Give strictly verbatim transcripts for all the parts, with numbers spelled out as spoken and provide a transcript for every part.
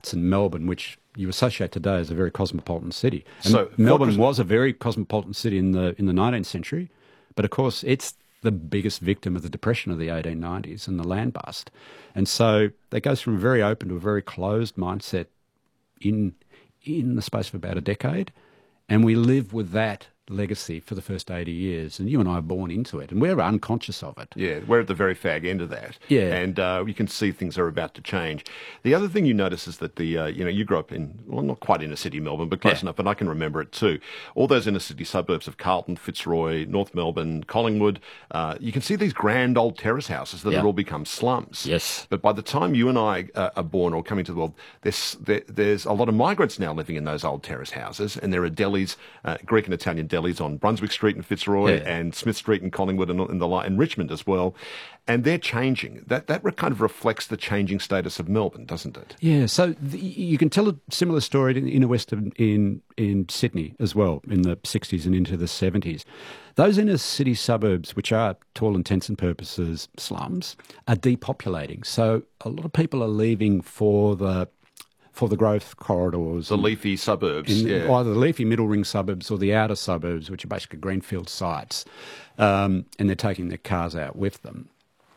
in Melbourne, which you associate today as a very cosmopolitan city. And so Melbourne was a very cosmopolitan city in the in the nineteenth century, but of course it's the biggest victim of the depression of the eighteen nineties and the land bust. And so that goes from a very open to a very closed mindset in in the space of about a decade. And we live with that legacy for the first eighty years. And you and I are born into it, and we're unconscious of it. Yeah, we're at the very fag end of that. Yeah. And uh, you can see things are about to change. The other thing you notice is that the, uh, you know, you grew up in, well, not quite inner city Melbourne, but close Yeah. enough, and I can remember it too. All those inner city suburbs of Carlton, Fitzroy, North Melbourne, Collingwood, uh, you can see these grand old terrace houses that Yeah. have all become slums. Yes. But by the time you and I uh, are born or coming to the world, there's, there, there's a lot of migrants now living in those old terrace houses, and there are delis, uh, Greek and Italian delis on Brunswick Street in Fitzroy Yeah. and Smith Street in Collingwood and, and the li- and Richmond as well, and they're changing. That that re- kind of reflects the changing status of Melbourne, doesn't it? Yeah, so the, you can tell a similar story in the inner west of, in in Sydney as well, in the sixties and into the seventies. Those inner city suburbs, which are, to all intents and purposes, slums, are depopulating. So a lot of people are leaving for the for the growth corridors. The leafy suburbs, in, yeah. Either the leafy middle ring suburbs or the outer suburbs, which are basically greenfield sites, um, and they're taking their cars out with them.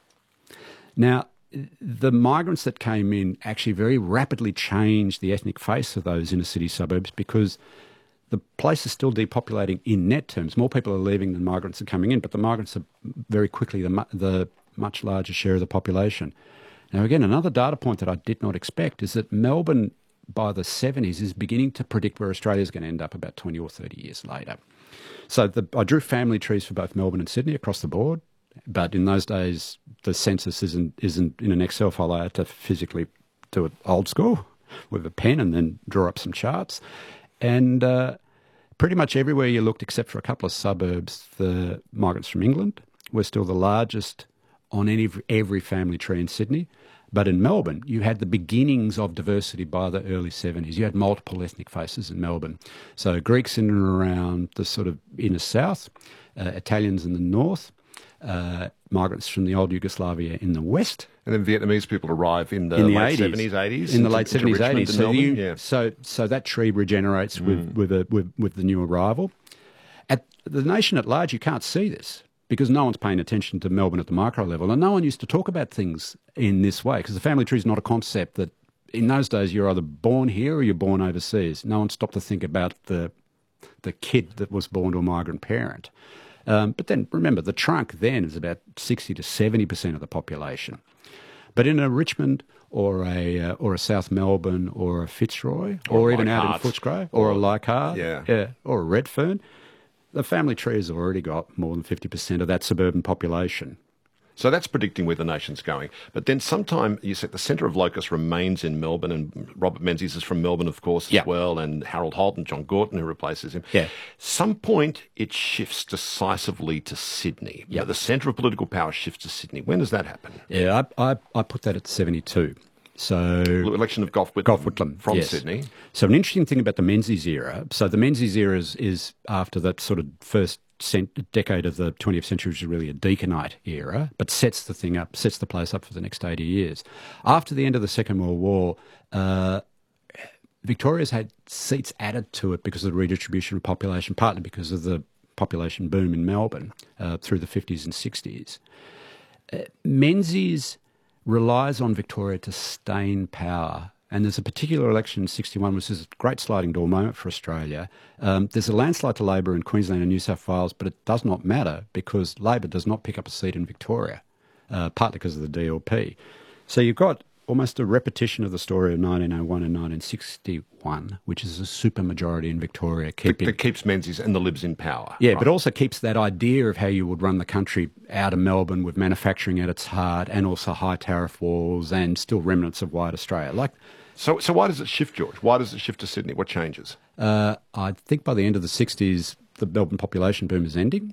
Now, the migrants that came in actually very rapidly changed the ethnic face of those inner city suburbs, because the place is still depopulating in net terms. More people are leaving than migrants are coming in, but the migrants are very quickly the, mu- the much larger share of the population. Now, again, another data point that I did not expect is that Melbourne, by the seventies, is beginning to predict where Australia is going to end up about twenty or thirty years later. So the, I drew family trees for both Melbourne and Sydney across the board, but in those days, the census isn't, isn't in an Excel file. I had to physically do it old school with a pen and then draw up some charts. And uh, pretty much everywhere you looked, except for a couple of suburbs, the migrants from England were still the largest on any every family tree in Sydney. But in Melbourne, you had the beginnings of diversity by the early seventies. You had multiple ethnic faces in Melbourne. So Greeks in and around the sort of inner south, uh, Italians in the north, uh, migrants from the old Yugoslavia in the west. And then Vietnamese people arrive in the, in the late eighties, seventies, eighties? In the into- late into seventies, Richmond eighties. and So, Melbourne? you, yeah. so, so that tree regenerates with, with, a, with, with the new arrival. At the nation at large, you can't see this, because no one's paying attention to Melbourne at the micro level, and no one used to talk about things in this way, because the family tree is not a concept that, in those days, you're either born here or you're born overseas. No one stopped to think about the the kid that was born to a migrant parent. Um, but then, remember, the trunk then is about sixty to seventy percent of the population. But in a Richmond or a uh, or a South Melbourne or a Fitzroy or, Or even out in Leichhardt. Footscray or, or a Leichhardt Yeah. yeah, or a Redfern, the family tree has already got more than fifty percent of that suburban population. So that's predicting where the nation's going. But then sometime, you said the centre of locus remains in Melbourne, and Robert Menzies is from Melbourne, of course, as Yeah. well, and Harold Holt and John Gorton, who replaces him. Yeah. Some point, it shifts decisively to Sydney. Yeah. The centre of political power shifts to Sydney. When does that happen? Yeah, I, I, I put that at seventy-two. So Election of Gough Whitlam, Gough Whitlam from yes. Sydney. So an interesting thing about the Menzies era, so the Menzies era is, is after that sort of first cent- decade of the twentieth century, which is really a Deaconite era, but sets the thing up, sets the place up for the next eighty years. After the end of the Second World War, uh, Victoria's had seats added to it because of the redistribution of population, partly because of the population boom in Melbourne uh, through the fifties and sixties. Uh, Menzies relies on Victoria to stay in power. And there's a particular election in sixty-one, which is a great sliding door moment for Australia. Um, there's a landslide to Labor in Queensland and New South Wales, but it does not matter because Labor does not pick up a seat in Victoria, uh, partly because of the D L P. So you've got almost a repetition of the story of nineteen oh one and nineteen sixty-one, which is a supermajority in Victoria. Keeping, That keeps Menzies and the Libs in power. yeah, right? but also keeps that idea of how you would run the country out of Melbourne with manufacturing at its heart and also high tariff walls and still remnants of white Australia. Like, So, so why does it shift, George? Why does it shift to Sydney? What changes? Uh, I think by the end of the sixties, the Melbourne population boom is ending,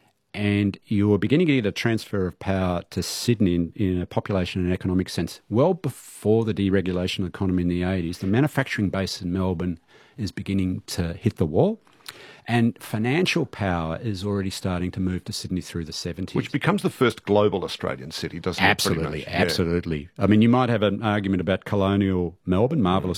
and you're beginning to get a transfer of power to Sydney in, in a population and economic sense. Well before the deregulation of the economy in the eighties, the manufacturing base in Melbourne is beginning to hit the wall, and financial power is already starting to move to Sydney through the seventies. Which becomes the first global Australian city, doesn't it? Absolutely, Pretty much? Yeah. absolutely. I mean, you might have an argument about colonial Melbourne, marvellous